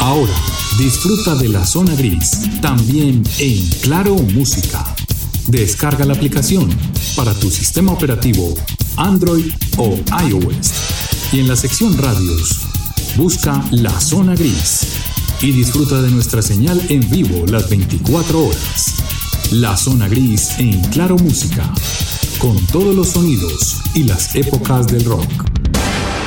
Ahora, disfruta de la zona gris, también en Claro Música. Descarga la aplicación para tu sistema operativo Android o iOS. Y en la sección Radios, busca La Zona Gris y disfruta de nuestra señal en vivo las 24 horas. La Zona Gris en Claro Música, con todos los sonidos y las épocas del rock.